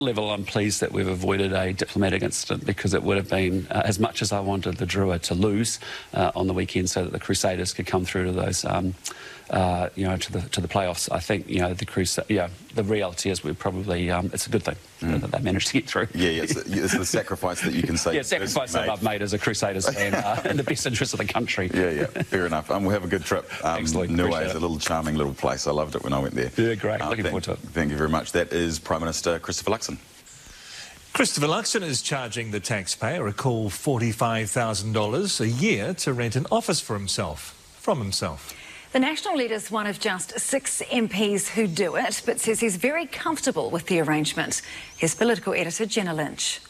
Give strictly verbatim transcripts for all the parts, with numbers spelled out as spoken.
Level, I'm pleased that we've avoided a diplomatic incident because it would have been, uh, as much as I wanted the Drua to lose uh, on the weekend so that the Crusaders could come through to those, um, uh, you know, to the to the playoffs. I think, you know, the Crusade, yeah, the reality is we probably, um, it's a good thing mm. that they managed to get through. Yeah, yeah, it's, the, it's the sacrifice that you can say. Yeah, sacrifice that I've made as a Crusaders fan uh, in the best interest of the country. Yeah, yeah, fair enough. Um, we'll have a good trip. Um, Excellent. Niue is a little charming little place. I loved it when I went there. Yeah, great. Um, Looking thank, forward to it. Thank you very much. That is Prime Minister Christopher Luxon. Christopher Luxon is charging the taxpayer a cool forty-five thousand dollars a year to rent an office for himself, from himself. The National leader's one of just six M Ps who do it, but says he's very comfortable with the arrangement. Here's political editor Jenna Lynch.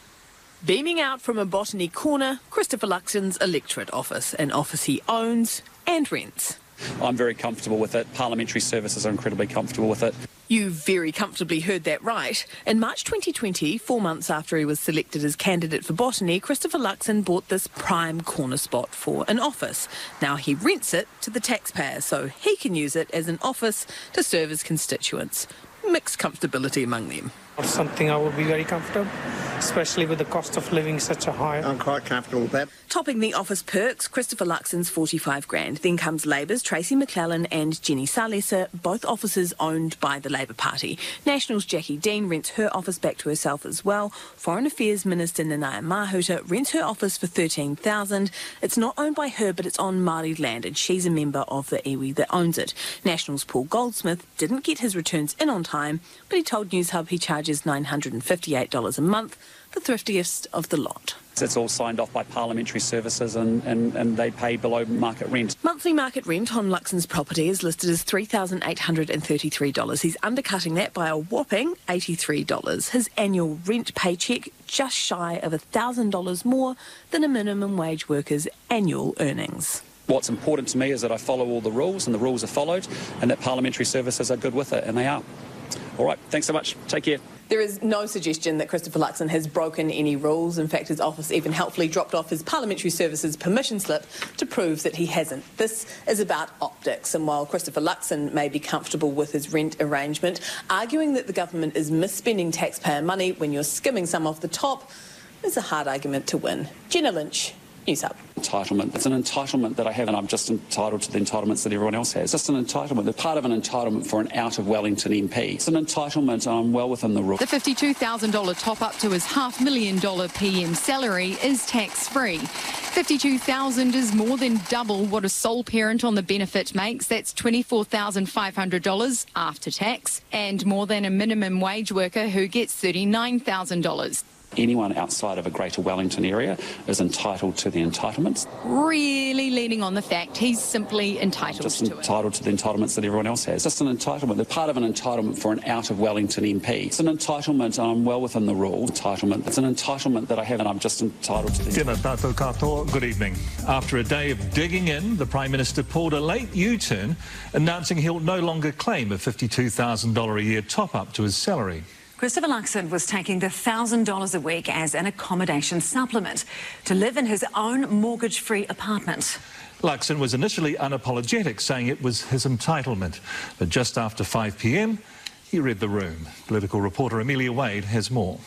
Beaming out from a botany corner, Christopher Luxon's electorate office, an office he owns and rents. I'm very comfortable with it. Parliamentary services are incredibly comfortable with it. You very comfortably heard that right. In March twenty twenty, four months after he was selected as candidate for botany, Christopher Luxon bought this prime corner spot for an office. Now he rents it to the taxpayer so he can use it as an office to serve his constituents. Mixed comfortability among them. Something I would be very comfortable, especially with the cost of living such a high. I'm quite comfortable with that. Topping the office perks, Christopher Luxon's forty-five grand. Then comes Labour's Tracy McClellan and Jenny Salesa, both offices owned by the Labour Party. National's Jackie Dean rents her office back to herself as well. Foreign Affairs Minister Nanaia Mahuta rents her office for thirteen thousand dollars. It's not owned by her, but it's on Māori land, and she's a member of the iwi that owns it. National's Paul Goldsmith didn't get his returns in on time, but he told Newshub he charges nine hundred fifty-eight dollars a month, the thriftiest of the lot. It's all signed off by parliamentary services and, and, and they pay below market rent. Monthly market rent on Luxon's property is listed as three thousand eight hundred thirty-three dollars. He's undercutting that by a whopping eighty-three dollars. His annual rent paycheck just shy of one thousand dollars more than a minimum wage worker's annual earnings. What's important to me is that I follow all the rules and the rules are followed and that parliamentary services are good with it, and they are. All right, thanks so much. Take care. There is no suggestion that Christopher Luxon has broken any rules. In fact, his office even helpfully dropped off his Parliamentary Services permission slip to prove that he hasn't. This is about optics, and while Christopher Luxon may be comfortable with his rent arrangement, arguing that the government is misspending taxpayer money when you're skimming some off the top is a hard argument to win. Jenna Lynch, Newshub. Entitlement. It's an entitlement that I have, and I'm just entitled to the entitlements that everyone else has. It's just an entitlement. They're part of an entitlement for an out of Wellington M P. It's an entitlement, and I'm well within the rules. The fifty-two thousand dollars top-up to his half million dollar P M salary is tax-free. fifty-two thousand dollars is more than double what a sole parent on the benefit makes. That's twenty-four thousand five hundred dollars after tax, and more than a minimum wage worker who gets thirty-nine thousand dollars. Anyone outside of a greater Wellington area is entitled to the entitlements. Really leaning on the fact he's simply entitled just to entitled it. to the entitlements that everyone else has. It's just an entitlement. They're part of an entitlement for an out of Wellington M P. It's an entitlement, and I'm well within the rule. Entitlement. It's an entitlement that I have, and I'm just entitled to the... Tēnā tātou katoa, good evening. After a day of digging in, the Prime Minister pulled a late U-turn, announcing he'll no longer claim a fifty-two thousand dollars a year top-up to his salary. Christopher Luxon was taking the one thousand dollars a week as an accommodation supplement to live in his own mortgage-free apartment. Luxon was initially unapologetic, saying it was his entitlement. But just after five p m, he read the room. Political reporter Amelia Wade has more.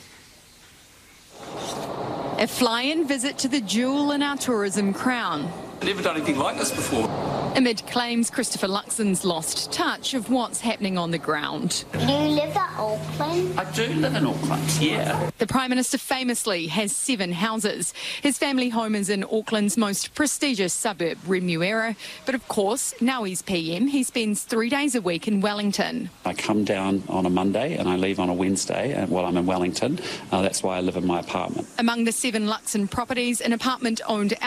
A fly-in visit to the jewel in our tourism crown. I've never done anything like this before. Amid claims Christopher Luxon's lost touch of what's happening on the ground. Do you live at Auckland? I do live in Auckland, yeah. The Prime Minister famously has seven houses. His family home is in Auckland's most prestigious suburb, Remuera. But of course, now he's P M, he spends three days a week in Wellington. I come down on a Monday and I leave on a Wednesday and while I'm in Wellington. Uh, that's why I live in my apartment. Among the seven Luxon properties, an apartment owned